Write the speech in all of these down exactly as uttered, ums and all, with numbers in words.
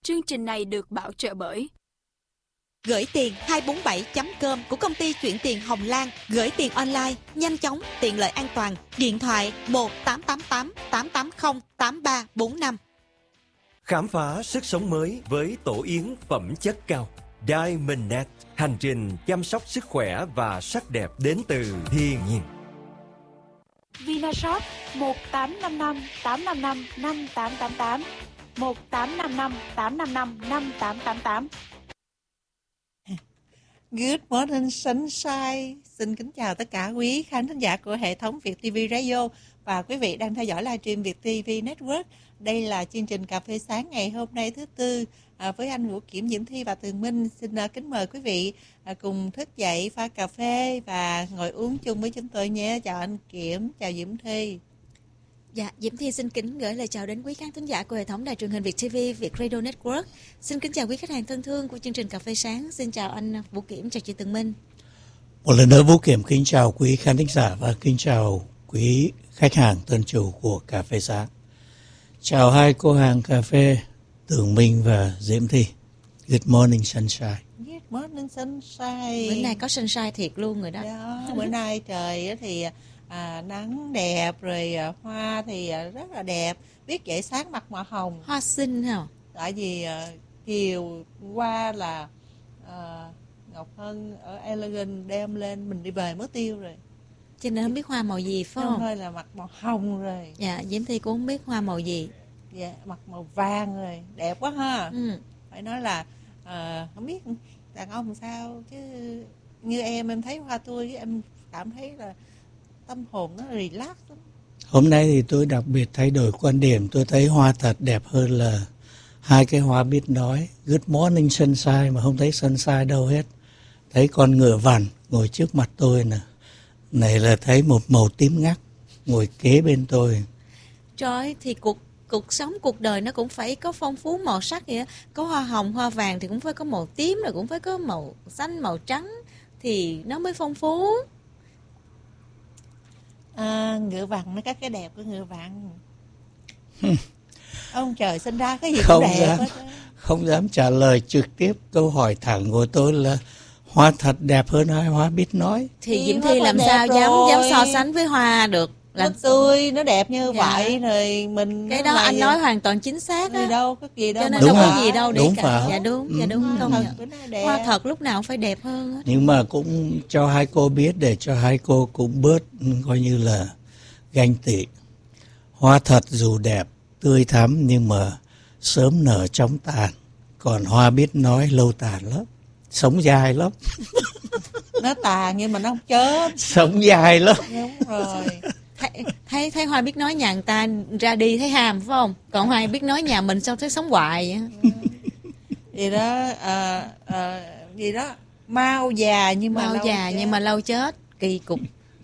Chương trình này được bảo trợ bởi Gửi tiền hai bốn bảy chấm com của công ty chuyển tiền Hồng Lan. Gửi tiền online, nhanh chóng, tiện lợi an toàn. Điện thoại một tám tám tám tám tám không tám ba bốn năm. Khám phá sức sống mới với tổ yến phẩm chất cao. Diamondnet, hành trình chăm sóc sức khỏe và sắc đẹp đến từ thiên nhiên. Vinashop một tám năm năm tám năm năm năm tám tám tám, một tám năm năm tám năm năm năm tám tám tám. Good morning sunshine. Xin kính chào tất cả quý khán thính giả của hệ thống Việt ti vi Radio và quý vị đang theo dõi livestream Việt ti vi Network. Đây là chương trình cà phê sáng ngày hôm nay thứ tư à, với anh Vũ Kiểm, Diễm Thi và Tường Minh. Xin à, kính mời quý vị à, cùng thức dậy pha cà phê và ngồi uống chung với chúng tôi nhé. Chào anh Kiểm, chào Diễm Thi. Dạ, Diễm Thi xin kính gửi lời chào đến quý khán thính giả của hệ thống đài truyền hình Việt ti vi, Việt Radio Network. Xin kính chào quý khách hàng thân thương của chương trình cà phê sáng. Xin chào anh Vũ Kiểm, chào chị Tường Minh. Một lần nữa Vũ Kiểm kính chào quý khán thính giả và kính chào quý khách hàng thân chủ của cà phê sáng. Chào hai cô hàng cà phê Tường Minh và Diễm Thi. Good morning sunshine. Good morning sunshine. Bữa nay có sunshine thiệt luôn rồi đó. Đó, bữa nay trời thì à, nắng đẹp rồi, à, hoa thì à, rất là đẹp. Biết dậy sáng mặt màu hồng. Hoa xinh hả? Tại vì à, chiều qua là à, Ngọc Hân ở Elegant đem lên, mình đi về mất tiêu rồi. Cho nên không biết hoa màu gì phải không? Hơi là mặt màu hồng rồi. Dạ, Diễm Thi cũng không biết hoa màu gì. Dạ, mặt màu vàng rồi, đẹp quá ha. Ừ. Phải nói là à, không biết đàn ông sao chứ như em em thấy hoa tươi em cảm thấy là tâm hồn nó relax lắm. Hôm nay thì tôi đặc biệt thay đổi quan điểm. Tôi thấy hoa thật đẹp hơn là hai cái hoa biết nói. Good morning sunshine mà không thấy sunshine đâu hết. Thấy con ngựa vằn ngồi trước mặt tôi nè. Này là thấy một màu tím ngắt ngồi kế bên tôi. Trời, thì cuộc cuộc sống, cuộc đời nó cũng phải có phong phú màu sắc vậy. Có hoa hồng, hoa vàng thì cũng phải có màu tím, rồi cũng phải có màu xanh, màu trắng thì nó mới phong phú. À, ngựa vằn nó có cái đẹp của ngựa vằn. Ông trời sinh ra cái gì cũng Không đẹp dám, hết. không dám trả lời trực tiếp câu hỏi thẳng của tôi là hoa thật đẹp hơn hai hoa biết nói. Thì Thì Diễm hoa Thi làm đẹp sao dám rồi. dám so sánh với hoa được. Nó Làm tươi, nó đẹp như Dạ. vậy rồi mình cái nó đó là anh gì? nói hoàn toàn chính xác gì á. đâu, có gì đâu. Cho nên Đúng đâu có rồi. gì đâu để Đúng cả. phải. Dạ đúng, dạ đúng, Ừ. công Thật nhận. của nó đẹp. Hoa thật lúc nào cũng phải đẹp hơn hết. Nhưng mà cũng cho hai cô biết để cho hai cô cũng bớt coi như là ganh tị. Hoa thật dù đẹp, tươi thắm nhưng mà sớm nở chóng tàn. Còn hoa biết nói lâu tàn lắm. Sống dài lắm. Nó tàn nhưng mà nó không chết. Sống dài lắm. Đúng rồi. Thấy, thấy thấy hoa biết nói nhà người ta ra đi thấy hàm phải không? Còn hoa biết nói nhà mình sao thấy sống hoài vậy? Gì đó à, à, gì đó mau già nhưng mà Bao lâu già chết. nhưng mà lâu chết, kỳ cục.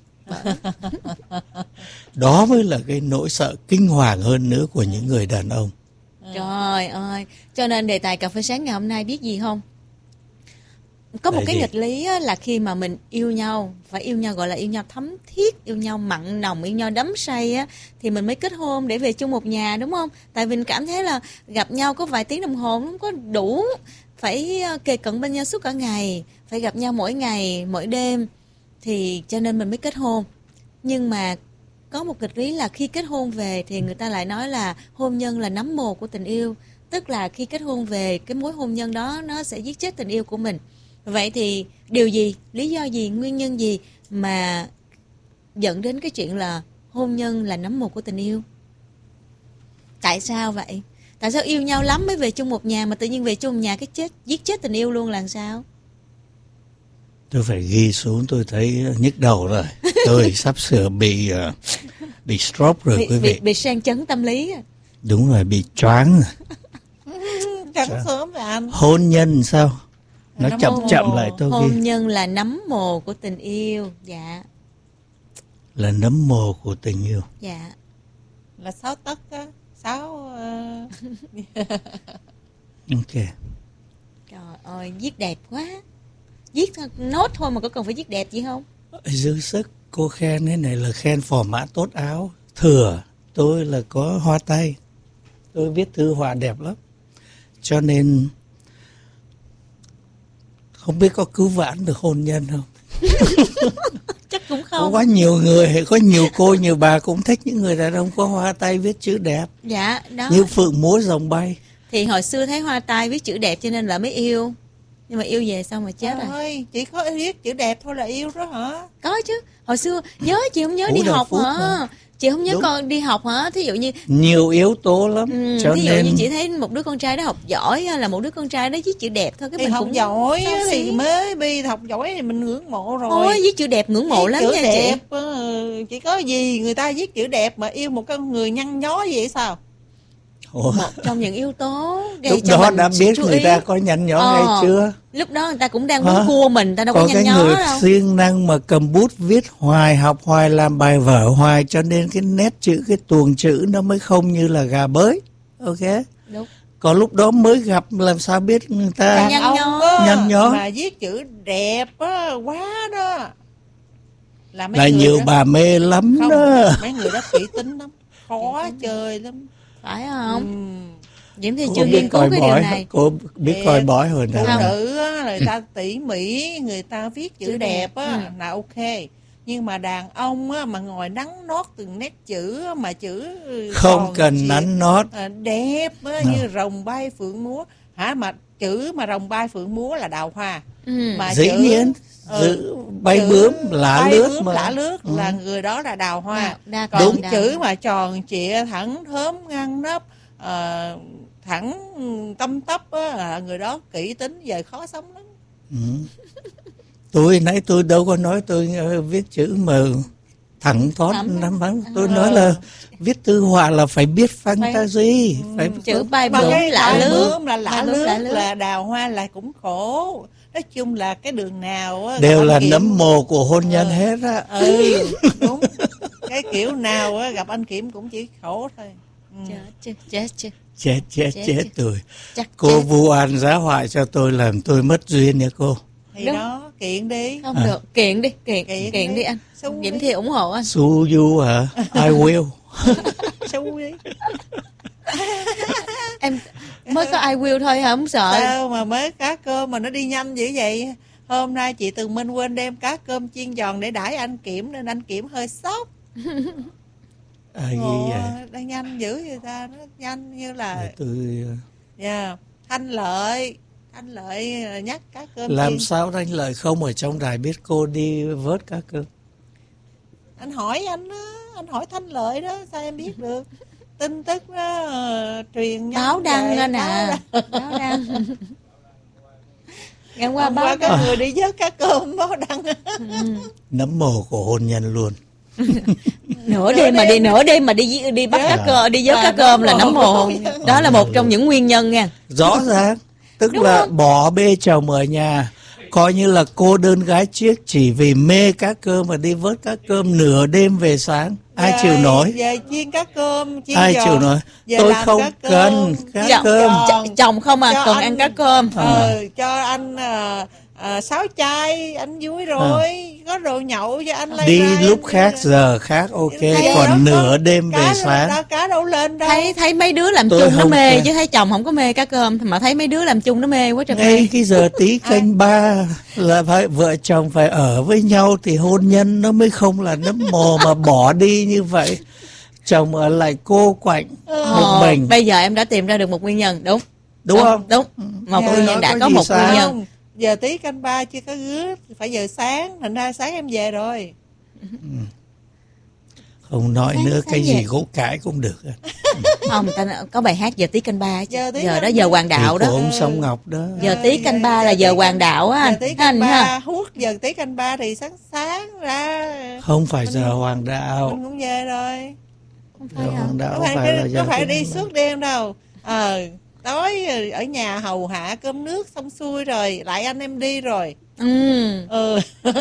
Đó mới là cái nỗi sợ kinh hoàng hơn nữa của những người đàn ông. Trời ơi, cho nên đề tài cà phê sáng ngày hôm nay biết gì không? Có một Là cái gì? nghịch lý á, là khi mà mình yêu nhau, phải yêu nhau gọi là yêu nhau thấm thiết, yêu nhau mặn nồng, yêu nhau đắm say á, thì mình mới kết hôn để về chung một nhà, đúng không? Tại vì mình cảm thấy là gặp nhau có vài tiếng đồng hồ không có đủ, phải kề cận bên nhau suốt cả ngày, phải gặp nhau mỗi ngày, mỗi đêm, thì cho nên mình mới kết hôn. Nhưng mà có một nghịch lý là khi kết hôn về thì người ta lại nói là hôn nhân là nấm mồ của tình yêu. Tức là khi kết hôn về, cái mối hôn nhân đó nó sẽ giết chết tình yêu của mình. Vậy thì điều gì, lý do gì, nguyên nhân gì mà dẫn đến cái chuyện là hôn nhân là nấm mồ của tình yêu? Tại sao vậy? Tại sao yêu nhau lắm mới về chung một nhà mà tự nhiên về chung một nhà cái chết giết chết tình yêu luôn là sao? Tôi phải ghi xuống, tôi thấy nhức đầu rồi. Tôi sắp sửa bị uh, bị stroke rồi Bị, quý vị. bị, bị sang chấn tâm lý. Đúng rồi, bị choáng. Chẳng sớm là anh. Hôn nhân sao? Nó Nấm chậm mồ. chậm lại tôi Hôn ghi. nhân là nấm mồ của tình yêu. Dạ, Là nấm mồ của tình yêu. dạ. Là sáu tấc á, sáu uh... Ok. Trời ơi, viết đẹp quá. Viết thôi, nốt thôi mà có cần phải viết đẹp gì không? Dư sức cô khen cái này là khen phò mã tốt áo. Thừa tôi là có hoa tay. Tôi viết thư họa đẹp lắm. cho nên không biết có cứu vãn được hôn nhân không. Chắc cũng Có không. quá nhiều người, có nhiều cô nhiều bà cũng thích những người đàn ông có hoa tay viết chữ đẹp, Dạ đó. như phượng múa rồng bay. Thì hồi xưa thấy hoa tai viết chữ đẹp cho nên là mới yêu. Nhưng mà yêu về xong mà chết rồi. Thôi, chỉ có viết chữ đẹp thôi là yêu đó hả? Có chứ. Hồi xưa nhớ chị không nhớ Phú đi Đào học Phúc hả? mà. Chị không nhớ Đúng. con đi học hả? Thí dụ như Nhiều yếu tố lắm, ừ, cho thí dụ nên như chị thấy một đứa con trai đó học giỏi hay là một đứa con trai đó viết chữ đẹp thôi cái Thì mình học cũng giỏi xao thì xí. mới bi học giỏi thì mình ngưỡng mộ rồi. Thôi viết chữ đẹp ngưỡng mộ Viết lắm chữ nha đẹp, chị. ờ, chỉ có gì người ta viết chữ đẹp mà yêu một con người nhăn nhó vậy sao? Ủa, Một trong những yếu tố gây lúc cho đó mình đã biết chú người ý. ta có nhăn nhó Ờ. hay chưa. Lúc đó người ta cũng đang Hả? muốn cua mình, ta đâu có Có nhăn cái nhó người đâu. siêng năng mà cầm bút viết hoài, học hoài, làm bài vở hoài, cho nên cái nét chữ, cái tuồng chữ nó mới không như là gà bới. Ok. Đúng. Còn lúc đó mới gặp làm sao biết người ta. Đàn nhăn ông nhó. á, Nhăn nhó. mà viết chữ đẹp á, quá đó. Là mấy Là người nhiều đó, bà mê lắm không, đó. mấy người đó kỹ tính lắm, khó chơi lắm. Phải không? Ừm. Diễm thì Cô chưa biết nghiên cứu coi cái điều bói, này. cô biết Thiệt. coi bói hồi Phụ nào. nữ á, người ta tỉ mỉ, người ta viết chữ Chữ đẹp đẹp, á ừ. là ok. Nhưng mà đàn ông á, mà ngồi nắn nót từng nét chữ á, mà chữ Không còn cần chuyện, nắn nót. à, đẹp á, Nào. như rồng bay phượng múa. Hả, mà chữ mà rồng bay phượng múa là đào hoa. Ừ. Mà Dĩ chữ, nhiên, ừ, giữ bay chữ bướm, lả bay lướt bướm, mà. lả lướt Ừ. là người đó là đào hoa. Đa- đa Còn còn đào chữ hoa. mà tròn trịa thẳng thớm ngăn nắp, ờ, thẳng tâm tấp á, là người đó kỹ tính, về khó sống lắm. Ừ. Tôi nãy tôi đâu có nói tôi ờ, viết chữ mà thẳng thót Thẳng. năm tháng. Tôi Ờ. nói là viết thư họa là phải biết fantasy, phải Chữ bay Mà bướm cái lạ bay lướt. bướm là lạ Bay bướm lướt, lạ lướt. là đào hoa là cũng khổ. Nói chung là cái đường nào á, đều gặp là anh Kiểm- nấm mồ của hôn nhân Ờ. hết á. Ừ, đúng. Cái kiểu nào á, gặp anh Kiểm cũng chỉ khổ thôi. Ừ. Chết chết chết chết. Chết chết Chết, chết chết. tôi. Chắc Cô chết. vu oan giá họa cho tôi làm tôi mất duyên nha cô. Thì Đúng. đó, kiện đi. Không À. được, kiện đi, kiện, Kiện kiện, đi. đi anh. Xu Diễm đi. Thi ủng hộ anh. Su you hả? I will. Xu đi. Em mới có I will thôi hả, không sợ. Sao mà mới cá cơm mà nó đi nhanh dữ vậy? Hôm nay chị Tường Minh quên đem cá cơm chiên giòn để đãi anh Kiểm nên anh Kiểm hơi sốc. À, gì Ồ, vậy? đang nhanh dữ vậy ta, nó nhanh như là Để tôi ờ, yeah. Thanh Lợi, Thanh Lợi nhắc cá cơm làm chiên. sao anh Lợi không ở trong đài biết cô đi vớt cá cơm. Anh hỏi anh đó, anh hỏi Thanh Lợi đó, sao em biết được? Tin tức đó ờ, truyền nhanh Báo đăng vậy, anh báo à. đăng. Báo đăng. Ngày qua Hôm báo qua đăng. có người đi vớt cá cơm báo đăng. Nấm mồ của hôn nhân luôn. Nửa đêm mà đi nửa đêm mà đi đi bắt cá Dạ. cơm, đi vớt À, cá cơm là nấm nấm mồ. mồ. Đó là một trong những nguyên nhân nha. Rõ ràng. Tức Đúng là không? bỏ bê chồng ở nhà. Coi như là cô đơn gái chiếc chỉ vì mê cá cơm mà đi vớt cá cơm nửa đêm về sáng. Ai Về- chịu nổi? Về chiên cá cơm, chiên Ai giòn. chịu nổi? Về Tôi làm không cá cơm. cần cá Dạ. cơm. Giòn. Ch- chồng không à, Cho còn anh- ăn cá cơm. Ờ, cho anh à, à, sáu chai, anh vui rồi. Có đồ nhậu cho anh lay Đi rai, lúc anh khác vui. giờ khác ok. Thấy đó, Còn nửa có- đêm về cá sáng. đâu, cá đâu lên đâu. Thấy thấy mấy đứa làm Tôi chung nó không mê kể. chứ thấy chồng không có mê cá cơm mà thấy mấy đứa làm chung nó mê quá trời Ngay mê. cái giờ tí canh ba là phải vợ chồng phải ở với nhau thì hôn nhân nó mới không là nấm mồ mà bỏ đi như vậy. Chồng ở lại cô quạnh một Ờ, mình. bây giờ em đã tìm ra được một nguyên nhân, đúng. Đúng không? Đúng. Một Dạ. nguyên nhân đã Có có gì một sai? nguyên nhân. Không, giờ tí canh ba chưa có gứa, phải giờ sáng, thành ra sáng em về rồi. Không nói Sáng- nữa sáng cái về. gì cũng cãi cũng được. Không, ta nói- có bài hát giờ tí canh ba chứ. Giờ tí Giờ đó canh giờ ba. hoàng đạo Thì đó. của ông Song Ngọc đó. Giờ tí Ờ, canh giờ- ba là giờ giờ tí hoàng canh- đạo á anh. Giờ tí Anh canh ha. ba hút, giờ tí canh ba thì sáng sáng ra Không phải giờ hoàng đạo. mình cũng về rồi. Không Giờ phải hả? hoàng đạo Có phải, phải là cái- giờ có phải tí đi canh ba. suốt đêm đâu. Ờ, tối ở nhà hầu hạ cơm nước xong xuôi rồi, lại anh em đi rồi. Ừ. Ừ.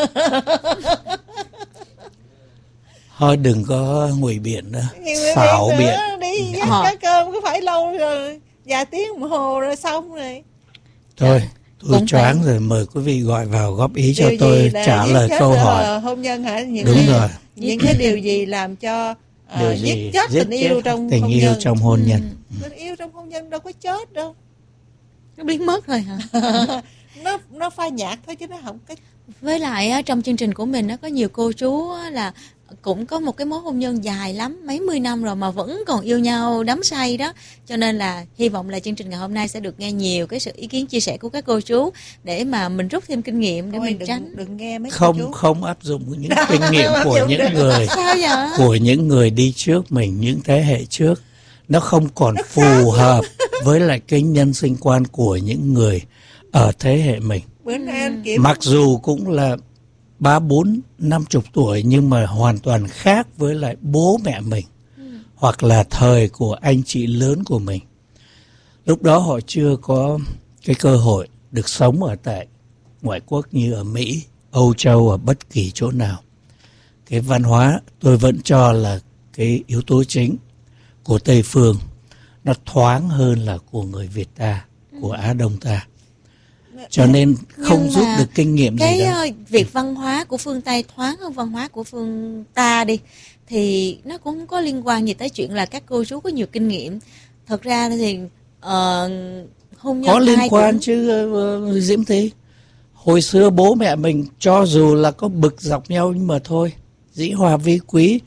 Thôi đừng có ngụy biện nữa. Nhưng mà Xảo đi biện. nữa, đi dắt Ờ. cá cơm có phải lâu rồi, vài tiếng đồng hồ rồi xong rồi. Thôi tôi Cũng choáng phải. rồi, mời quý vị gọi vào góp ý cho Điều tôi gì là trả giết lời chết câu ở hỏi. hôn nhân hả? Những Đúng cái, rồi. những cái điều gì làm cho uh, Điều giết gì chết giết tình yêu chết trong tình hôn yêu nhân? trong hôn nhân. Tình yêu trong hôn nhân đâu có chết đâu. Nó biến mất rồi hả? nó nó phai nhạt thôi chứ nó không cái. Với lại á, trong chương trình của mình nó có nhiều cô chú á, là cũng có một cái mối hôn nhân dài lắm, mấy mươi năm rồi mà vẫn còn yêu nhau đắm say đó. Cho nên là hy vọng là chương trình ngày hôm nay sẽ được nghe nhiều cái sự ý kiến chia sẻ của các cô chú để mà mình rút thêm kinh nghiệm để Thôi, mình đừng, tránh. đừng nghe mấy Không cô chú. không áp dụng những kinh nghiệm của những người Sao vậy? của những người đi trước mình, những thế hệ trước. Nó không còn phù hợp với lại cái nhân sinh quan của những người ở thế hệ mình. Bữa nay anh Kiểm Mặc dù cũng là ba bốn năm chục tuổi nhưng mà hoàn toàn khác với lại bố mẹ mình, ừ. hoặc là thời của anh chị lớn của mình. Lúc đó họ chưa có cái cơ hội được sống ở tại ngoại quốc như ở Mỹ, Âu Châu, ở bất kỳ chỗ nào. Cái văn hóa tôi vẫn cho là cái yếu tố chính của Tây Phương. Nó thoáng hơn là của người Việt ta, của Á Đông ta. Cho nên không Nhưng rút được kinh nghiệm cái gì đâu. Cái việc văn hóa của phương Tây thoáng hơn văn hóa của phương ta đi, thì nó cũng không có liên quan gì tới chuyện là các cô chú có nhiều kinh nghiệm. Thật ra thì uh, hôn nhân có liên quan cũng... chứ uh, Diễm Thi. Hồi xưa bố mẹ mình cho dù là có bực dọc nhau nhưng mà thôi, dĩ hòa vi quý.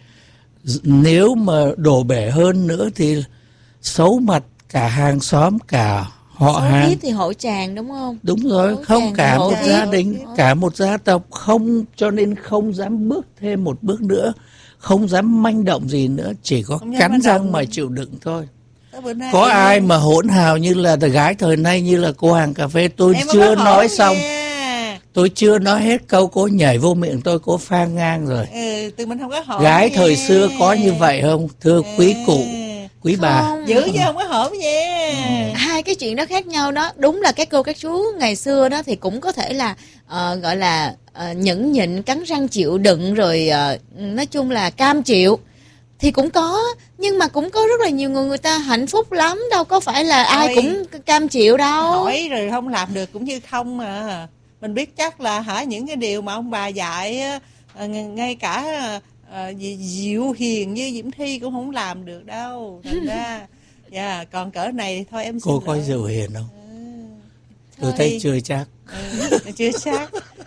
Nếu mà đổ bể hơn nữa thì xấu mặt cả hàng xóm, cả họ hàng. Xấu thì hộ tràng đúng không? Đúng rồi, Xấu không cả một tràng, gia đình, cả một gia tộc, không, cho nên không dám bước thêm một bước nữa, không dám manh động gì nữa, chỉ có cắn răng mà chịu đựng thôi. Có ai mà hỗn hào như là gái thời nay như là cô hàng cà phê, tôi em chưa nói xong nha. Tôi chưa nói hết câu, cô nhảy vô miệng tôi, cô phang ngang rồi. Ừ, từ mình không có hổm gái nha. Thời xưa có như vậy không thưa à. quý cụ, quý không. bà? Giữ chứ không có hổm nha. Ừ. Hai cái chuyện đó khác nhau đó. Đúng là các cô các chú ngày xưa đó thì cũng có thể là uh, gọi là uh, nhẫn nhịn, cắn răng chịu đựng, rồi uh, nói chung là cam chịu thì cũng có. Nhưng mà cũng có rất là nhiều người, người ta hạnh phúc lắm, đâu có phải là ai Ôi, cũng cam chịu đâu. Hỏi rồi không làm được cũng như không mà. Mình biết chắc là hả những cái điều mà ông bà dạy ngay cả uh, dịu hiền như Diễm Thi cũng không làm được đâu. Thành ra yeah, còn cỡ này thôi em xin cô có lỗi. dịu hiền không? Ừ. Tôi thấy chưa chắc. Ừ, chưa chắc.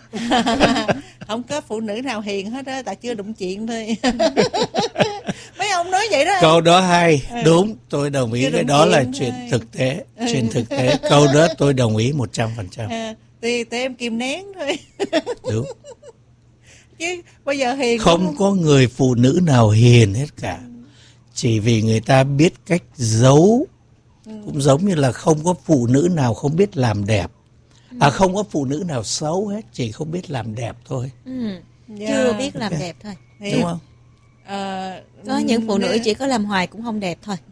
Không có phụ nữ nào hiền hết á, tại chưa đụng chuyện thôi. Mấy ông nói vậy đó. Câu đó hay, ừ. Đúng, tôi đồng ý. Cái đó là chuyện thôi. Thực tế, ừ. Chuyện thực tế. Câu đó tôi đồng ý một trăm phần trăm. Thì tụi em kìm nén thôi. Đúng. Chứ bây giờ hiền không, không có người phụ nữ nào hiền hết cả. Chỉ vì người ta biết cách giấu. Ừ. Cũng giống như là không có phụ nữ nào không biết làm đẹp. Ừ. À không có phụ nữ nào xấu hết, chỉ không biết làm đẹp thôi. Ừ. Yeah. Chưa biết làm đẹp thôi. Thì, đúng không? À, có những phụ nữ chỉ có làm hoài cũng không đẹp thôi.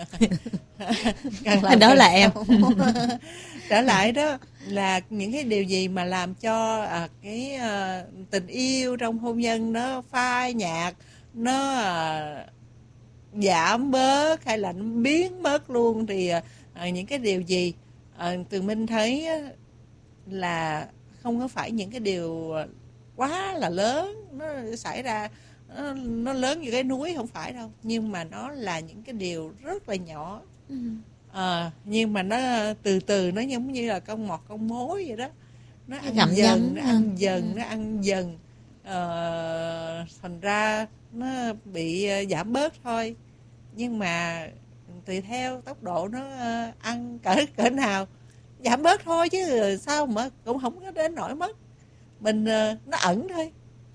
Yeah. Đó là em. Trở lại đó là những cái điều gì mà làm cho à, cái à, tình yêu trong hôn nhân nó phai nhạt, nó à, giảm bớt hay là nó biến mất luôn, thì à, những cái điều gì? à, Tường Minh thấy á, là không có phải những cái điều quá là lớn nó xảy ra, nó, nó lớn như cái núi, không phải đâu, nhưng mà nó là những cái điều rất là nhỏ. Ừ. À, nhưng mà nó từ từ, nó giống như là con mọt con mối vậy đó, nó ăn Gặm dần, nó ăn ừ. dần, nó ăn dần, à, thành ra nó bị giảm bớt thôi. Nhưng mà tùy theo tốc độ nó ăn cỡ cỡ nào, giảm bớt thôi chứ sao mà cũng không có đến nỗi mất. Mình nó ẩn thôi.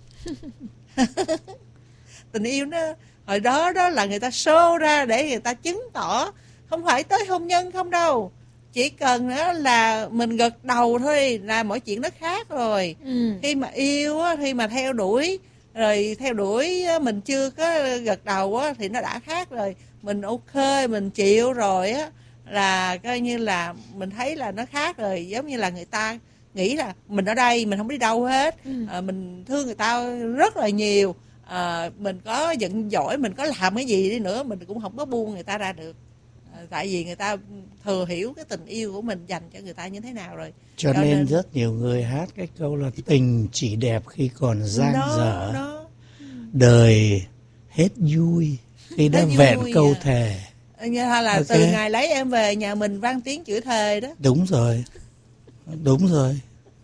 Tình yêu nó hồi đó đó là người ta show ra để người ta chứng tỏ, không phải tới hôn nhân không đâu, chỉ cần đó là mình gật đầu thôi là mọi chuyện nó khác rồi. Ừ. Khi mà yêu á, khi mà theo đuổi rồi theo đuổi mình chưa có gật đầu á, thì nó đã khác rồi. Mình ok, mình chịu rồi á, là coi như là mình thấy là nó khác rồi. Giống như là người ta nghĩ là mình ở đây, mình không đi đâu hết. Ừ. à, mình thương người ta rất là nhiều, à, mình có giận dỗi, mình có làm cái gì đi nữa mình cũng không có buông người ta ra được. à, tại vì người ta thừa hiểu cái tình yêu của mình dành cho người ta như thế nào rồi. Cho, Cho nên, nên rất nhiều người hát cái câu là tình chỉ đẹp khi còn dang dở, nó... đời hết vui khi đã vẹn câu à. thề. Hay là Ok. từ ngày lấy em về nhà mình vang tiếng chửi thề đó. Đúng rồi. Đúng rồi.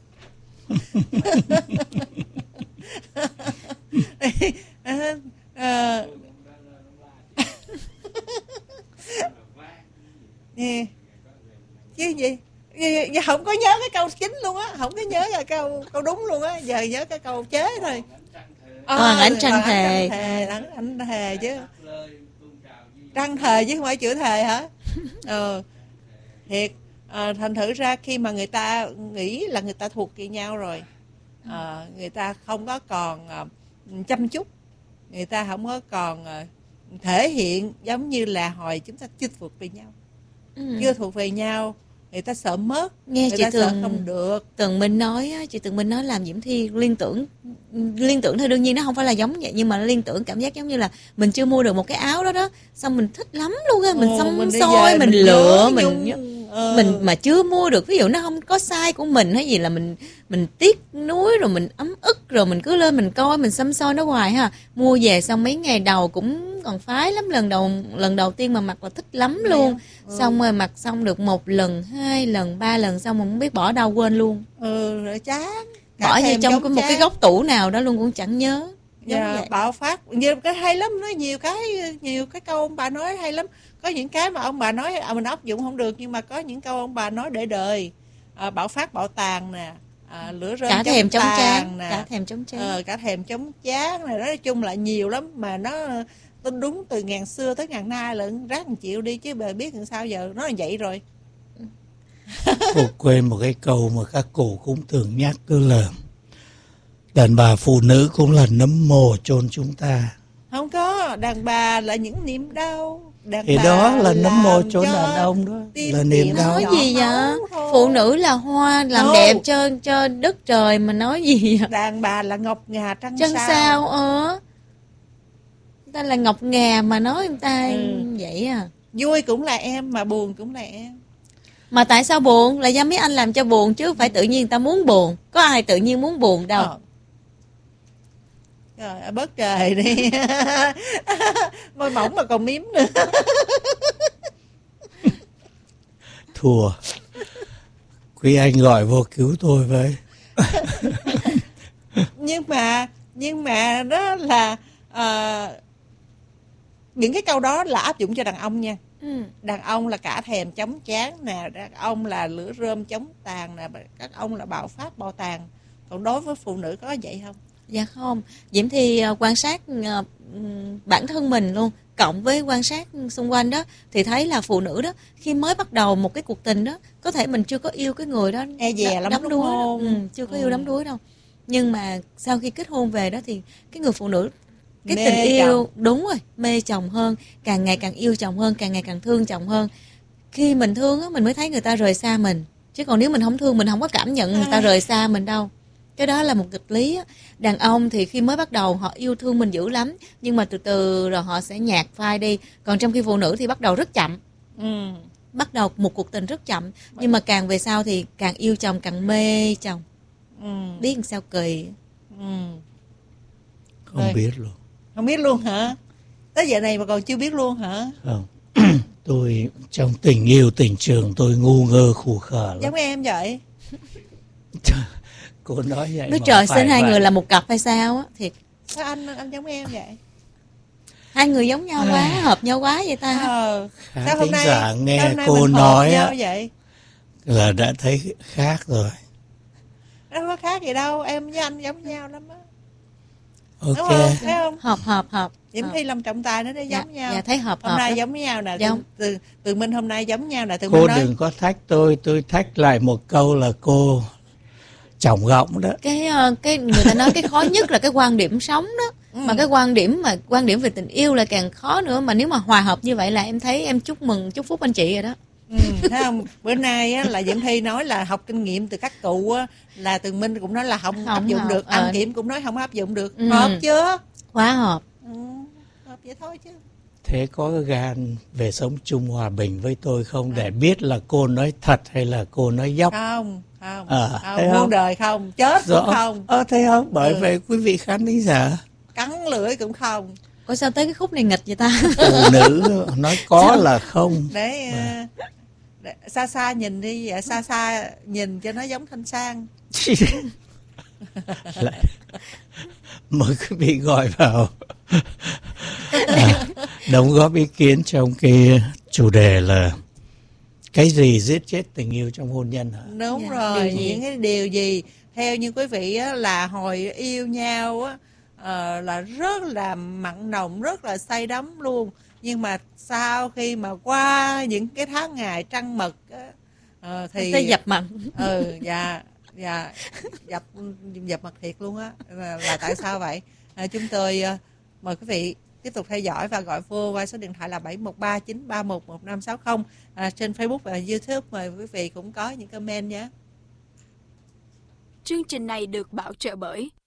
à, à, nè. Chứ gì? Giờ không có nhớ cái câu chính luôn á, không có nhớ cái câu câu đúng luôn á, giờ nhớ cái câu chế thôi. Ờ, ảnh trăng thề. Ảnh ảnh thề chứ. Trăng thề chứ không phải chửi thề hả? Ờ. Thiệt, à, thành thử ra khi mà người ta nghĩ là người ta thuộc về nhau rồi, à, người ta không có còn à, chăm chút, người ta không có còn à, thể hiện giống như là hồi chúng ta chưa thuộc về nhau. Ừ. Chưa thuộc về nhau, người ta sợ mất, Nghe người chị ta sợ Tường không được. Tường Minh nói á, chị Tường Minh nói làm Diễm Thi liên tưởng liên tưởng thôi, đương nhiên nó không phải là giống vậy, nhưng mà nó liên tưởng cảm giác giống như là mình chưa mua được một cái áo đó đó, xong mình thích lắm luôn á, mình Ồ, xăm mình đi soi, về, mình, mình lựa, nhớ mình nhung. nhớ- Ờ. mình mà chưa mua được, ví dụ nó không có size của mình hay gì là mình mình tiếc nuối, rồi mình ấm ức, rồi mình cứ lên mình coi, mình xăm soi nó hoài ha. Mua về xong mấy ngày đầu cũng còn phái lắm, lần đầu lần đầu tiên mà mặc là thích lắm luôn. Ừ. Xong rồi mặc xong được một lần, hai lần, ba lần xong mà không biết bỏ đâu, quên luôn. Ừ, rồi chán. Cả Bỏ vô thèm trong chóng cái một cái chán. góc tủ nào đó luôn cũng chẳng nhớ. Giống Dạ, vậy. bạo phát nhiều cái hay lắm, nói nhiều cái nhiều cái câu ông bà nói hay lắm. Có những cái mà ông bà nói à, mình áp dụng không được, nhưng mà có những câu ông bà nói để đời. À, bạo phát bạo tàng nè, à, lửa rơm Cả thèm chống tàn chán, nè, cả thèm chống chán. ờ, cả thèm chống chán này, nói chung là nhiều lắm mà nó tin đúng từ ngàn xưa tới ngàn nay lận, rác một chịu đi chứ bà biết làm sao giờ, nó là vậy rồi. Cô quên một cái câu mà các cụ cũng thường nhắc, cứ là đàn bà phụ nữ cũng là nấm mồ chôn chúng ta. Không có, đàn bà là những niềm đau, đàn Thì bà đó là nấm mồ làm chôn cho đàn ông đó, tim là niềm tim đau. Nói nhỏ gì vậy? máu thôi. Phụ nữ là hoa làm Đâu. đẹp cho cho đất trời mà nói gì vậy? Đàn bà là ngọc ngà trăng Chân sao, sao ờ người ta là ngọc ngà mà nói người ta Ừ. vậy à. vui cũng là em mà buồn cũng là em. Mà tại sao buồn? Là do mấy anh làm cho buồn chứ không phải tự nhiên người ta muốn buồn. Có ai tự nhiên muốn buồn đâu. Ờ. Trời, bớt trời đi. Môi mỏng mà còn miếm nữa. Thua. Quý anh gọi vô cứu tôi với. nhưng mà nhưng mà đó là à, những cái câu đó là áp dụng cho đàn ông nha. Ừ. Đàn ông là cả thèm chống chán nè, đàn ông là lửa rơm chống tàn nè, các ông là bạo phát bạo tàn. Còn đối với phụ nữ có vậy không? Dạ không. Diễm Thi uh, quan sát uh, bản thân mình luôn, cộng với quan sát xung quanh đó, thì thấy là phụ nữ đó khi mới bắt đầu một cái cuộc tình đó, có thể mình chưa có yêu cái người đó E dè lắm đắm đúng đuối đó. không? Ừ, chưa có Ừ. yêu đắm đuối đâu. Nhưng mà sau khi kết hôn về đó thì cái người phụ nữ, cái Mê tình yêu chồng. đúng rồi, mê chồng hơn, càng ngày càng yêu chồng hơn, càng ngày càng thương chồng hơn. Khi mình thương á, mình mới thấy người ta rời xa mình, chứ còn nếu mình không thương, mình không có cảm nhận người ta rời xa mình đâu. Cái đó là một nghịch lý á. Đàn ông thì khi mới bắt đầu họ yêu thương mình dữ lắm, nhưng mà từ từ rồi họ sẽ nhạt phai đi. Còn trong khi phụ nữ thì bắt đầu rất chậm, Ừ. bắt đầu một cuộc tình rất chậm, nhưng mà càng về sau thì càng yêu chồng, càng mê chồng. Ừ. Biết làm sao kỳ. Ừ. Không Rồi. biết luôn. Không biết luôn hả? Tới giờ này mà còn chưa biết luôn hả? Không. Tôi trong tình yêu tình trường tôi ngu ngơ khù khờ lắm. Giống em vậy. Cô nói vậy Nói mà trời, phải sinh hai vậy. người là một cặp hay sao á? Thiệt, Sao anh anh giống em vậy? hai người giống nhau quá, hợp nhau quá vậy ta. Ờ. Khán Sao hôm thính nay, giả nghe sao hôm nay cô mình hợp nói nhau á, vậy? là đã thấy khác rồi. Đâu có khác gì đâu, em với anh giống nhau lắm á. Đúng Ok. không? Thấy không? Hợp hợp hợp. Diễm hợp. Thi làm trọng tài nó để Dạ, giống nhau. dạ, thấy hợp Hôm hợp nay đó. giống nhau nè. Giống. Từ, từ, từ Minh hôm nay giống nhau nè. Từ Cô Minh nói đừng có thách tôi, tôi thách lại một câu là cô trọng gọng đó. Cái ờ, cái người ta nói cái khó nhất là cái quan điểm sống đó. Ừ. Mà cái quan điểm mà quan điểm về tình yêu là càng khó nữa, mà nếu mà hòa hợp như vậy là em thấy em chúc mừng chúc phúc anh chị rồi đó. Ừ, thấy không? Bữa nay á, là Diễm Thi nói là học kinh nghiệm từ các cụ á, là Tường Minh cũng nói là không, Không áp dụng hợp, được, ờ. Anh Kiểm cũng nói không áp dụng được. Ừ. Hợp chưa? Quá hợp. Ừ, hợp vậy thôi chứ. Thế có gan về sống chung hòa bình với tôi không, để biết là cô nói thật hay là cô nói dốc? Không, không, Ờ, không, thấy muôn không? đời không, chết cũng không, Ờ, thấy không? Bởi Ừ. vậy quý vị khán thính giả, cắn lưỡi cũng không. Ủa sao tới cái khúc này nghịch vậy ta? Phụ nữ nói có là không. Để, uh, để xa xa nhìn đi, vậy xa xa nhìn cho nó giống Thanh Sang. Lại mời quý vị gọi vào à, đóng góp ý kiến trong cái chủ đề là cái gì giết chết tình yêu trong hôn nhân hả? Đúng Dạ, rồi, điều gì? những cái điều gì theo như quý vị á, là hồi yêu nhau á, ờ, là rất là mặn nồng, rất là say đắm luôn, nhưng mà sau khi mà qua những cái tháng ngày trăng mật á, ờ, thì Tới dập mặt. ừ dạ dạ dập dập mặt thiệt luôn á, là, là tại sao vậy? À, chúng tôi uh, mời quý vị tiếp tục theo dõi và gọi vô qua số điện thoại là bảy một ba chín ba một một năm sáu không. À, trên Facebook và YouTube mời quý vị cũng có những comment nhé. Chương trình này được bảo trợ bởi